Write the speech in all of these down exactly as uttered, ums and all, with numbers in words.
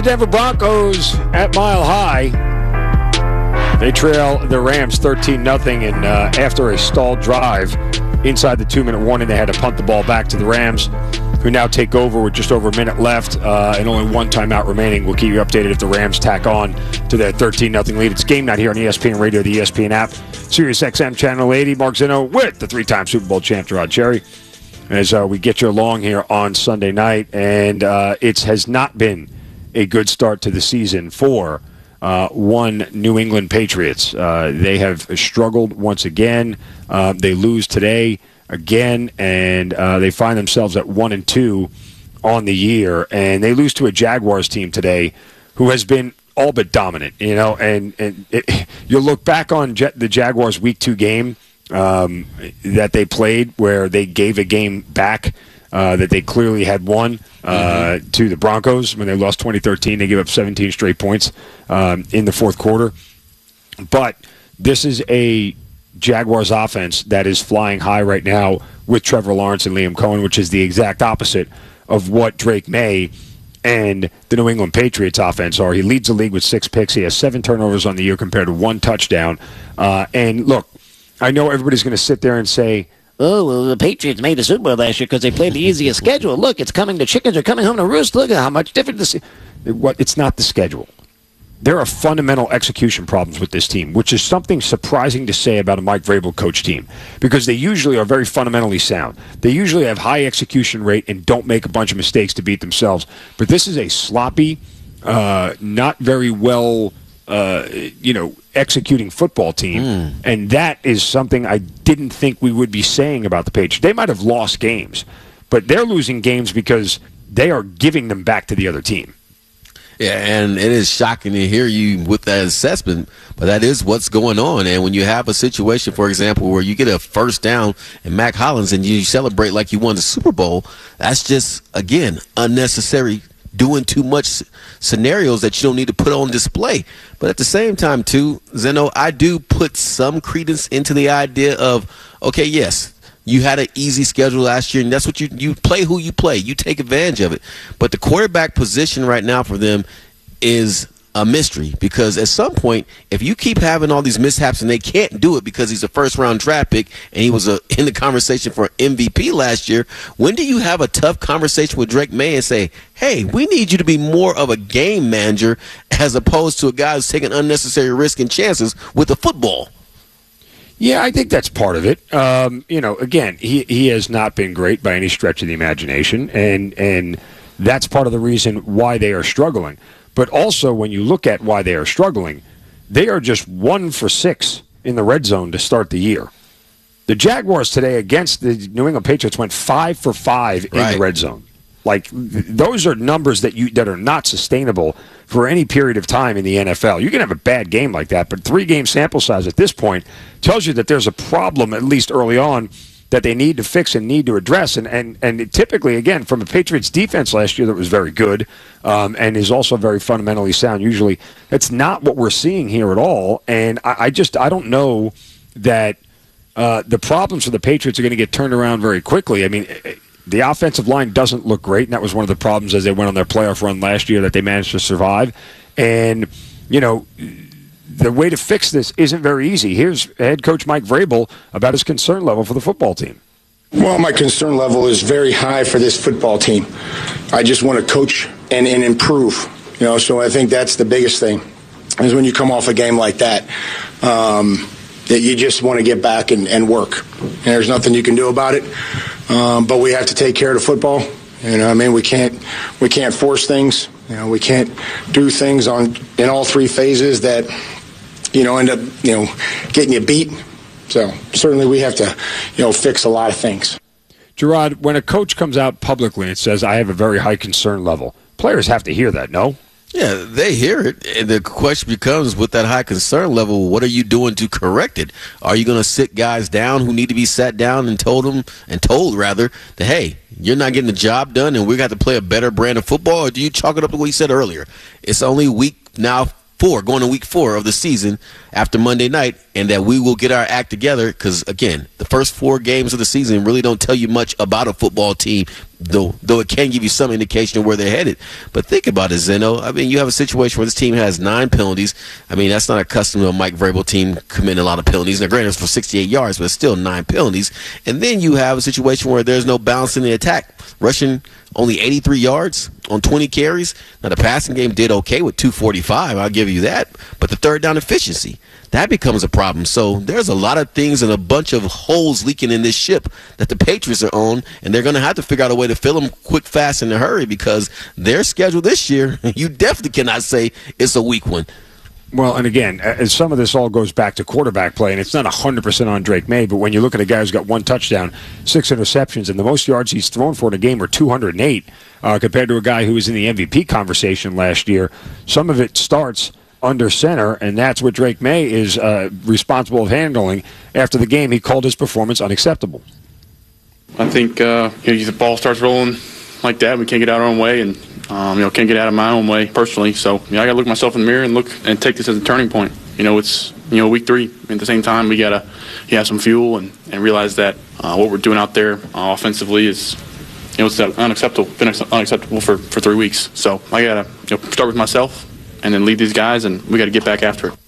Denver Broncos at Mile High. They trail the Rams thirteen nothing, and uh, after a stalled drive inside the two-minute warning, they had to punt the ball back to the Rams, who now take over with just over a minute left uh, and only one timeout remaining. We'll keep you updated if the Rams tack on to their thirteen nothing lead. It's Game Night here on E S P N Radio, the E S P N app, Sirius X M Channel eighty. Mark Zinno with the three-time Super Bowl champ, Gerard Cherry, as uh, we get you along here on Sunday night. And uh, it has not been a good start to the season for uh, one New England Patriots. Uh, they have struggled once again. Uh, they lose today again, and uh, they find themselves at one and two on the year. And they lose to a Jaguars team today who has been all but dominant. You know, and and it, you look back on Je- the Jaguars' Week Two game um, that they played, where they gave a game back uh, that they clearly had won. Uh, mm-hmm. To the Broncos when they lost twenty thirteen. They gave up seventeen straight points um, in the fourth quarter. But this is a Jaguars offense that is flying high right now with Trevor Lawrence and Liam Cohen, which is the exact opposite of what Drake May and the New England Patriots offense are. He leads the league with six picks. He has seven turnovers on the year compared to one touchdown. Uh, and look, I know everybody's going to sit there and say, oh, well, the Patriots made the Super Bowl last year because they played the easiest schedule. Look, it's coming. The chickens are coming home to roost. Look at how much different this is. What? It's not the schedule. There are fundamental execution problems with this team, which is something surprising to say about a Mike Vrabel coach team, because they usually are very fundamentally sound. They usually have high execution rate and don't make a bunch of mistakes to beat themselves. But this is a sloppy, uh, not very well Uh, you know, executing football team, mm. and that is something I didn't think we would be saying about the Patriots. They might have lost games, but they're losing games because they are giving them back to the other team. Yeah, and it is shocking to hear you with that assessment, but that is what's going on. And when you have a situation, for example, where you get a first down in Mac Hollins and you celebrate like you won the Super Bowl, that's just, again, unnecessary, doing too much scenarios that you don't need to put on display. But at the same time, too, Zeno, I do put some credence into the idea of, okay, yes, you had an easy schedule last year, and that's what you you play who you play. You take advantage of it. But the quarterback position right now for them is a mystery, because at some point, if you keep having all these mishaps and they can't do it because he's a first-round draft pick and he was a, in the conversation for M V P last year, when do you have a tough conversation with Drake May and say, hey, we need you to be more of a game manager as opposed to a guy who's taking unnecessary risk and chances with the football? Yeah, I think that's part of it. Um, you know, again, he, he has not been great by any stretch of the imagination, and and that's part of the reason why they are struggling. But also, when you look at why they are struggling, they are just one for six in the red zone to start the year. The Jaguars today against the New England Patriots went five for five in right. the red zone. Like, th- those are numbers that you that are not sustainable for any period of time in the N F L. You can have a bad game like that, but three-game sample size at this point tells you that there's a problem, at least early on, that they need to fix and need to address. And and, and it typically, again, from a Patriots defense last year that was very good um, and is also very fundamentally sound, usually that's not what we're seeing here at all. And I, I just I don't know that uh, the problems for the Patriots are going to get turned around very quickly. I mean, the offensive line doesn't look great, and that was one of the problems as they went on their playoff run last year that they managed to survive. And, you know, the way to fix this isn't very easy. Here's head coach Mike Vrabel about his concern level for the football team. Well, my concern level is very high for this football team. I just want to coach and, and improve. You know, so I think that's the biggest thing, is when you come off a game like that, um, that you just want to get back and, and work. And there's nothing you can do about it. Um, but we have to take care of the football. You know, I mean, we can't we can't force things. You know, we can't do things on in all three phases that, you know, end up, you know, getting you beat. So certainly we have to, you know, fix a lot of things. Gerard, when a coach comes out publicly and says, I have a very high concern level, players have to hear that, no? Yeah, they hear it. And the question becomes, with that high concern level, what are you doing to correct it? Are you going to sit guys down who need to be sat down and told them, and told rather, that, hey, you're not getting the job done and we got to play a better brand of football? Or do you chalk it up to what you said earlier? It's only week now four, going to week four of the season after Monday night, and that we will get our act together because, again, the first four games of the season really don't tell you much about a football team, though though it can give you some indication of where they're headed. But think about it, Zeno. I mean, you have a situation where this team has nine penalties. I mean, that's not a custom to a Mike Vrabel team committing a lot of penalties. Now, granted, it's for sixty-eight yards, but it's still nine penalties. And then you have a situation where there's no balance in the attack, rushing only eighty-three yards on twenty carries. Now, the passing game did okay with two forty-five. I'll give you that. But the third down efficiency, that becomes a problem. So there's a lot of things and a bunch of holes leaking in this ship that the Patriots are on, and they're going to have to figure out a way to fill them quick, fast, in a hurry because their schedule this year, you definitely cannot say it's a weak one. Well, and again, as some of this all goes back to quarterback play, and it's not one hundred percent on Drake May, but when you look at a guy who's got one touchdown, six interceptions, and the most yards he's thrown for in a game are two hundred eight uh, compared to a guy who was in the M V P conversation last year, some of it starts under center, and that's what Drake May is uh, responsible of handling. After the game, he called his performance unacceptable. I think uh, you know, the ball starts rolling like that, we can't get out our own way, and Um, you know, can't get out of my own way personally. So, you know, I got to look myself in the mirror and look and take this as a turning point. You know, it's, you know, week three. At the same time, we got to you have some fuel and, and realize that uh, what we're doing out there uh, offensively is, you know, it's unacceptable, been unacceptable for, for three weeks. So I got to you know, start with myself and then lead these guys, and we got to get back after it.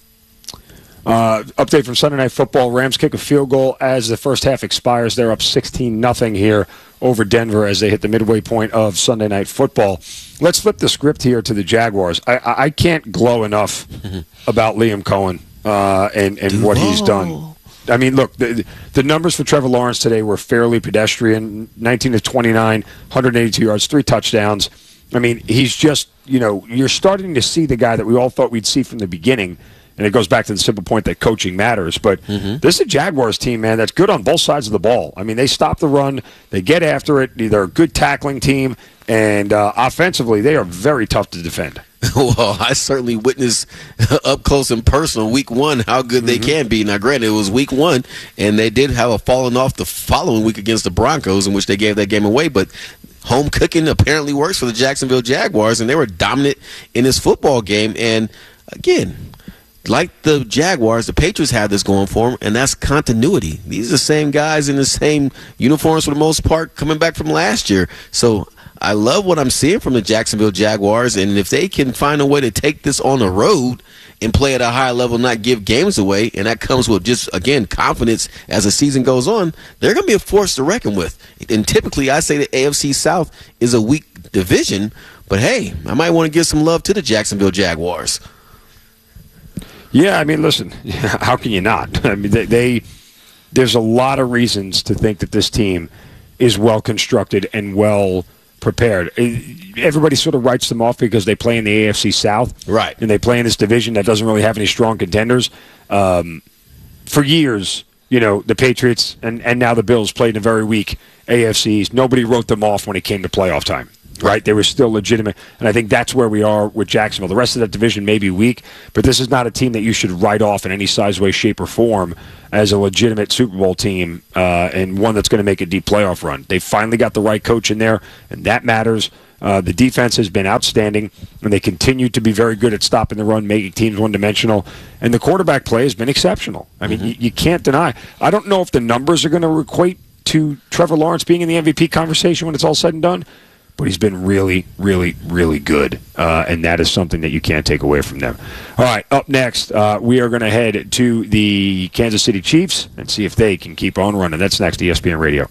Uh, update from Sunday Night Football. Rams kick a field goal as the first half expires. They're up sixteen nothing here over Denver as they hit the midway point of Sunday Night Football. Let's flip the script here to the Jaguars. I, I, I can't glow enough about Liam Cohen uh, and, and what he's done. I mean, look, the, the numbers for Trevor Lawrence today were fairly pedestrian. nineteen of twenty-nine, one hundred eighty-two yards, three touchdowns. I mean, he's just, you know, you're starting to see the guy that we all thought we'd see from the beginning. And it goes back to the simple point that coaching matters. But mm-hmm. this is a Jaguars team, man, that's good on both sides of the ball. I mean, they stop the run. They get after it. They're a good tackling team. And uh, offensively, they are very tough to defend. Well, I certainly witnessed up close and personal week one how good mm-hmm. they can be. Now, granted, it was week one, and they did have a falling off the following week against the Broncos in which they gave that game away. But home cooking apparently works for the Jacksonville Jaguars, and they were dominant in this football game. And, again, like the Jaguars, the Patriots have this going for them, and that's continuity. These are the same guys in the same uniforms for the most part coming back from last year. So I love what I'm seeing from the Jacksonville Jaguars, and if they can find a way to take this on the road and play at a high level, not give games away, and that comes with just, again, confidence as the season goes on, they're going to be a force to reckon with. And typically I say the A F C South is a weak division, but hey, I might want to give some love to the Jacksonville Jaguars. Yeah, I mean, listen, how can you not? I mean, they, they there's a lot of reasons to think that this team is well constructed and well prepared. Everybody sort of writes them off because they play in the A F C South, right? And they play in this division that doesn't really have any strong contenders. Um, for years, you know, the Patriots and, and now the Bills played in a very weak A F Cs. Nobody wrote them off when it came to playoff time. Right, they were still legitimate, and I think that's where we are with Jacksonville. The rest of that division may be weak, but this is not a team that you should write off in any size, way, shape, or form as a legitimate Super Bowl team uh, and one that's going to make a deep playoff run. They finally got the right coach in there, and that matters. Uh, the defense has been outstanding, and they continue to be very good at stopping the run, making teams one-dimensional, and the quarterback play has been exceptional. I mean, mm-hmm. you, you can't deny. I don't know if the numbers are going to equate to Trevor Lawrence being in the M V P conversation when it's all said and done, but he's been really, really, really good, uh, and that is something that you can't take away from them. All right, up next, uh, we are going to head to the Kansas City Chiefs and see if they can keep on running. That's next, E S P N Radio.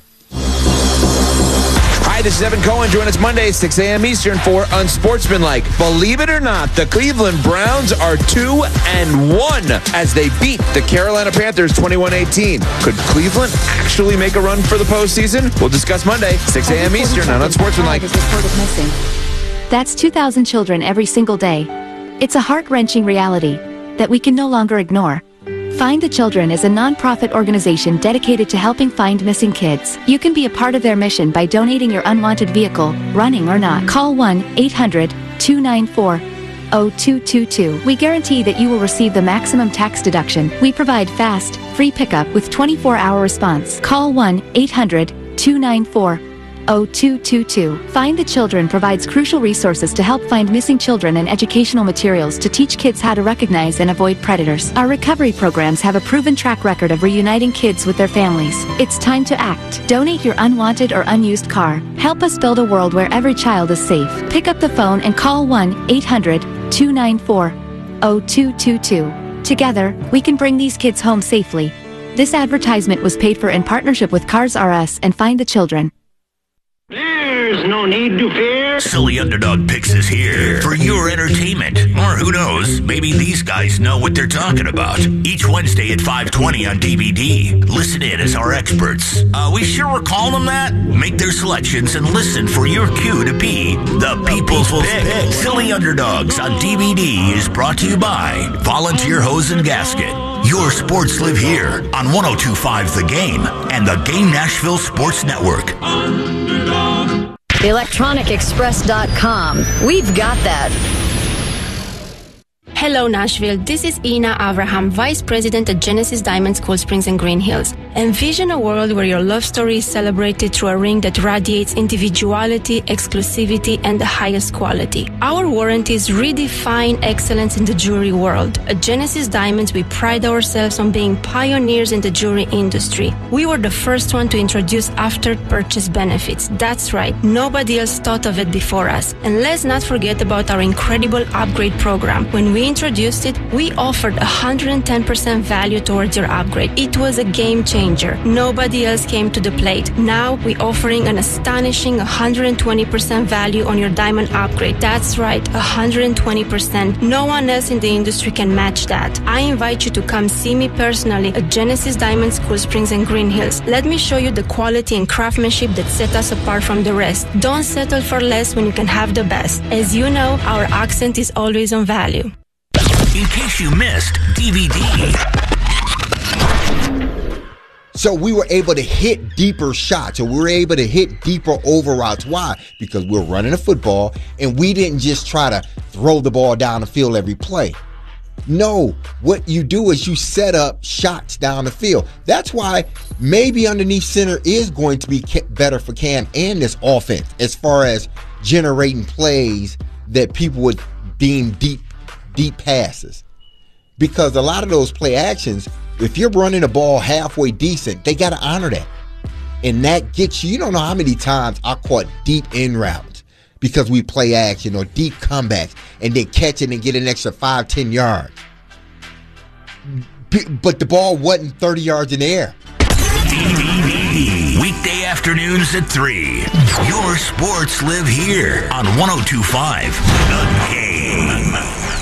Hi, this is Evan Cohen. Join us Monday, six a.m. Eastern for Unsportsmanlike. Believe it or not, the Cleveland Browns are two and one as they beat the Carolina Panthers twenty-one eighteen. Could Cleveland actually make a run for the postseason? We'll discuss Monday, six a.m. Eastern on Unsportsmanlike. That's two thousand children every single day. It's a heart-wrenching reality that we can no longer ignore. Find the Children is a non-profit organization dedicated to helping find missing kids. You can be a part of their mission by donating your unwanted vehicle, running or not. Call one eight hundred two nine four zero two two two. We guarantee that you will receive the maximum tax deduction. We provide fast, free pickup with twenty-four hour response. Call one eight hundred two nine four oh two two two. Find the Children provides crucial resources to help find missing children and educational materials to teach kids how to recognize and avoid predators. Our recovery programs have a proven track record of reuniting kids with their families. It's time to act. Donate your unwanted or unused car. Help us build a world where every child is safe. Pick up the phone and call one eight hundred two nine four oh two two two. Together, we can bring these kids home safely. This advertisement was paid for in partnership with Cars R Us and Find the Children. There's no need to fear. Silly Underdog Picks is here for your entertainment. Or who knows, maybe these guys know what they're talking about. Each Wednesday at five twenty on D V D. Listen in as our experts. Uh, we sure we're calling them that? Make their selections and listen for your cue to be the People's Pick. Silly Underdogs on D V D is brought to you by Volunteer Hose and Gasket. Your sports live here on one oh two point five The Game and the Game Nashville Sports Network. electronic express dot com. We've got that. Hello, Nashville. This is Ina Abraham, Vice President at Genesis Diamonds, Cool Springs, and Green Hills. Envision a world where your love story is celebrated through a ring that radiates individuality, exclusivity, and the highest quality. Our warranties redefine excellence in the jewelry world. At Genesis Diamonds, we pride ourselves on being pioneers in the jewelry industry. We were the first one to introduce after-purchase benefits. That's right. Nobody else thought of it before us. And let's not forget about our incredible upgrade program. When we introduced it, we offered one hundred ten percent value towards your upgrade. It was a game changer. Nobody else came to the plate. Now we're offering an astonishing one hundred twenty percent value on your diamond upgrade. That's right, one hundred twenty percent. No one else in the industry can match that. I invite you to come see me personally at Genesis Diamonds, Cool Springs, and Green Hills. Let me show you the quality and craftsmanship that set us apart from the rest. Don't settle for less when you can have the best. As you know, our accent is always on value. In case you missed D V D. So we were able to hit deeper shots, or we were able to hit deeper over routes. Why? Because we're running a football, and we didn't just try to throw the ball down the field every play. No, what you do is you set up shots down the field. That's why maybe underneath center is going to be better for Cam and this offense as far as generating plays that people would deem deep deep passes, because a lot of those play actions, if you're running the ball halfway decent, they got to honor that, and that gets you. You don't know how many times I caught deep in routes because we play action or deep comebacks and then catch it and get an extra five, ten yards, but the ball wasn't thirty yards in the air. D V D, weekday afternoons at three. Your sports live here on one oh two point five The Game.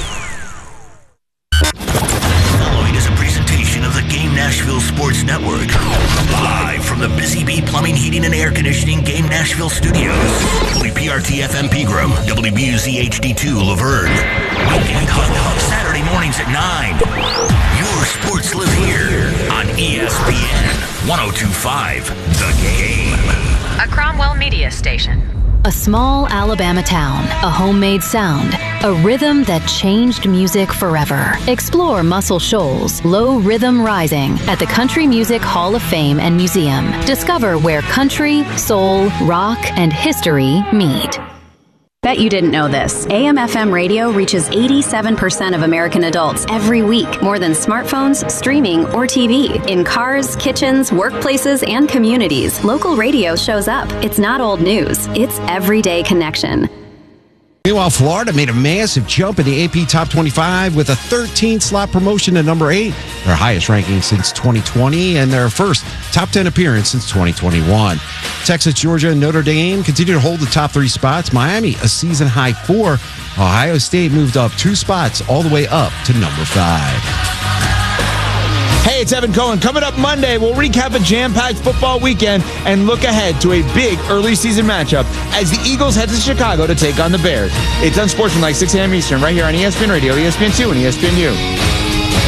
Following is a presentation of the Game Nashville Sports Network. Live from the Busy Bee Plumbing, Heating, and Air Conditioning Game Nashville Studios. W P R T F M Pegram, W B U Z H D two Laverne. Weekend Hub, Saturday mornings at nine. Your sports live here on E S P N one oh two point five The Game. A Cromwell Media Station. A small Alabama town, a homemade sound, a rhythm that changed music forever. Explore Muscle Shoals, Low Rhythm Rising at the Country Music Hall of Fame and Museum. Discover where country, soul, rock, and history meet. Bet you didn't know this. A M F M radio reaches eighty-seven percent of American adults every week, more than smartphones, streaming, or T V. In cars, kitchens, workplaces, and communities, local radio shows up. It's not old news. It's everyday connection. Meanwhile, Florida made a massive jump in the A P Top twenty-five with a thirteen slot promotion to number eight, their highest ranking since twenty twenty, and their first top ten appearance since twenty twenty-one. Texas, Georgia, and Notre Dame continue to hold the top three spots. Miami, a season high four. Ohio State moved up two spots all the way up to number five. Hey, it's Evan Cohen. Coming up Monday, we'll recap a jam-packed football weekend and look ahead to a big early season matchup as the Eagles head to Chicago to take on the Bears. It's Unsportsmanlike, six a.m. Eastern, right here on E S P N Radio, E S P N two, and E S P N U.